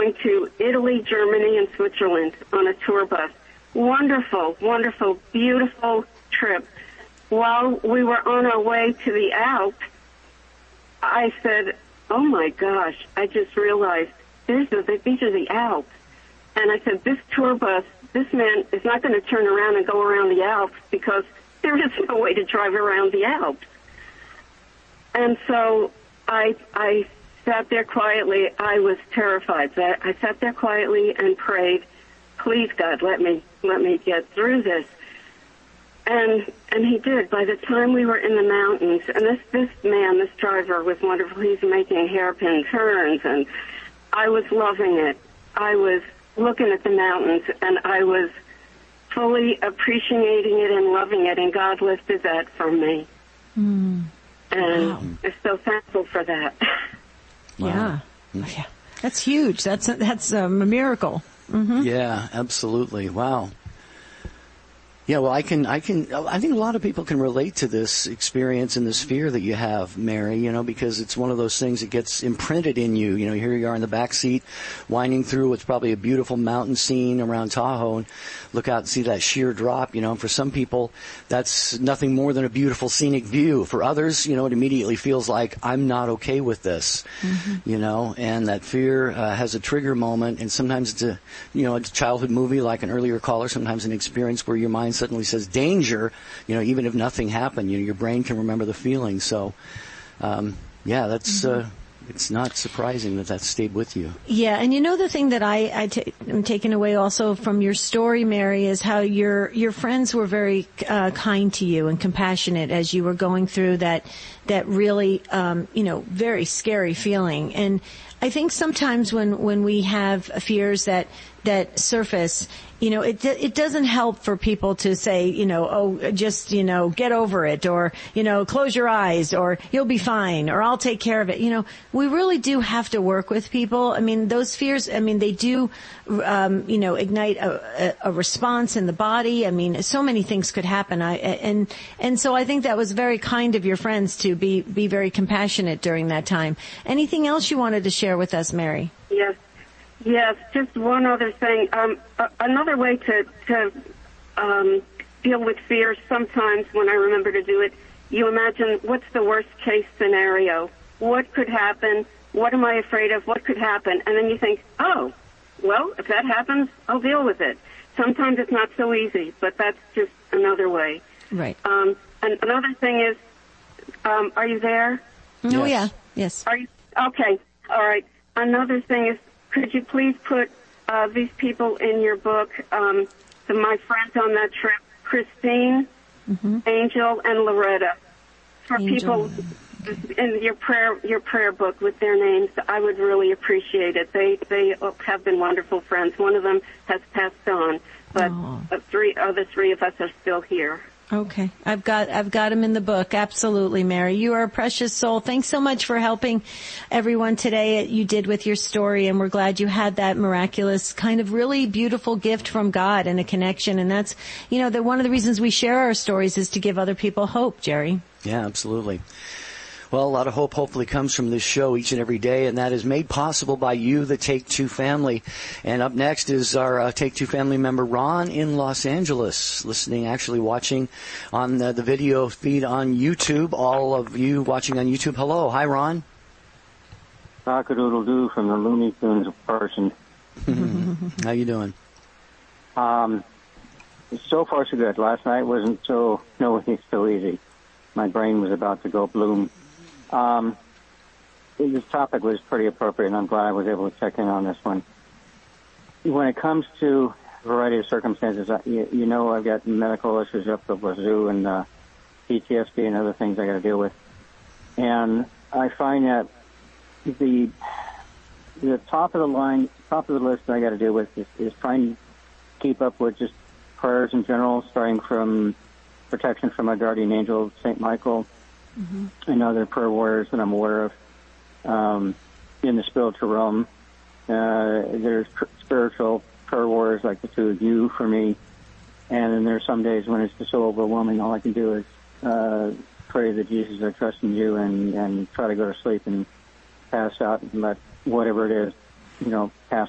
going to Italy, Germany, and Switzerland on a tour bus. Wonderful, wonderful, beautiful trip. While we were on our way to the Alps, I said, oh my gosh, I just realized these are the Alps. And I said, this tour bus, this man is not going to turn around and go around the Alps because there is no way to drive around the Alps. And so I sat there quietly. I was terrified. I sat there quietly and prayed, please, God, let me get through this. And he did. By the time we were in the mountains, and this driver was wonderful. He's making hairpin turns, and I was loving it. I was looking at the mountains, and I was fully appreciating it and loving it, and God lifted that from me. And I'm so thankful for that. Wow. Yeah. That's huge. That's a miracle. Mm-hmm. Yeah, absolutely. Wow. Yeah, well, I think a lot of people can relate to this experience and this fear that you have, Mary, because it's one of those things that gets imprinted in you. Here you are in the back seat, winding through what's probably a beautiful mountain scene around Tahoe, and look out and see that sheer drop. For some people, that's nothing more than a beautiful scenic view. For others, it immediately feels like, I'm not okay with this, and that fear has a trigger moment, and sometimes it's a childhood movie like an earlier caller, sometimes an experience where your mind suddenly says danger, even if nothing happened, your brain can remember the feeling. So, that's, it's not surprising that stayed with you. Yeah. And the thing that I'm taking away also from your story, Mary, is how your friends were very, kind to you and compassionate as you were going through that really, very scary feeling. And I think sometimes when we have fears that surface, it doesn't help for people to say, just, get over it, or, close your eyes, or you'll be fine, or I'll take care of it. We really do have to work with people. I mean, those fears, they do, ignite a response in the body. I mean, so many things could happen. And so I think that was very kind of your friends to be very compassionate during that time. Anything else you wanted to share with us, Mary? Yes, just one other thing. Another way to deal with fear, sometimes when I remember to do it, you imagine what's the worst case scenario? What could happen? What am I afraid of? What could happen? And then you think, oh, well, if that happens, I'll deal with it. Sometimes it's not so easy, but that's just another way. Right. And another thing is, are you there? Oh, yeah. Yes. Are you? Okay. All right. Another thing is, could you please put these people in your book, my friends on that trip, Christine, Angel, and Loretta, for people in your prayer book with their names? I would really appreciate it. They have been wonderful friends. One of them has passed on, but the three of us are still here. Okay. I've got him in the book. Absolutely, Mary. You are a precious soul. Thanks so much for helping everyone today. You did with your story, and we're glad you had that miraculous kind of really beautiful gift from God and a connection. And that's, one of the reasons we share our stories is to give other people hope, Jerry. Yeah, absolutely. Well, a lot of hope hopefully comes from this show each and every day, and that is made possible by you, the Take Two family. And up next is our Take Two family member, Ron, in Los Angeles, watching on the video feed on YouTube. All of you watching on YouTube, hello. Hi, Ron. Cock-a-doodle-doo from the Looney Tunes person. How you doing? So far, so good. Last night wasn't so easy. My brain was about to go bloom. This topic was pretty appropriate, and I'm glad I was able to check in on this one. When it comes to a variety of circumstances, I've got medical issues up the wazoo and PTSD and other things I got to deal with. And I find that the top of the list I got to deal with is trying to keep up with just prayers in general, starting from protection from my guardian angel, St. Michael, and other prayer warriors that I'm aware of in the spiritual realm. There's spiritual prayer warriors like the two of you for me, and then there's some days when it's just so overwhelming, all I can do is pray that Jesus, I trust in you, and try to go to sleep and pass out and let whatever it is, pass